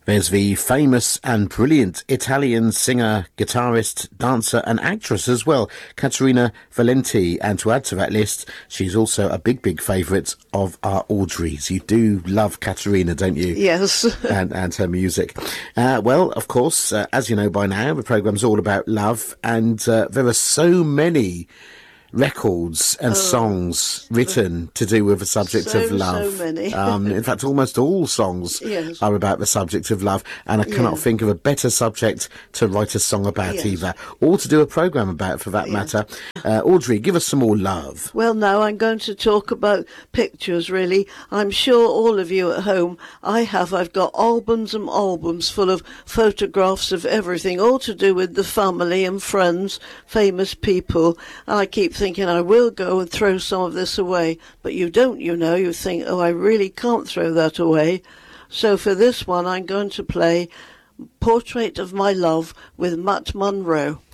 There's the famous and brilliant Italian singer, guitarist, dancer and actress as well, Caterina Valenti. And to add to that list, she's also a big favourite of our Audrey's. You do love Caterina, don't you? Yes. and her music. Well, of course, as you know by now, the programme's all about love, and there are so many records and songs written to do with the subject of love. So many. In fact, almost all songs are about the subject of love, and I cannot think of a better subject to write a song about either, or to do a programme about for that matter. Audrey, give us some more love. Well, now I'm going to talk about pictures, really. I'm sure all of you at home, I've got albums and albums full of photographs of everything, all to do with the family and friends, famous people, and I keep thinking I will go and throw some of this away, but you don't, you know. You think, oh, I really can't throw that away. So for this one, I'm going to play Portrait of My Love with Matt Monro.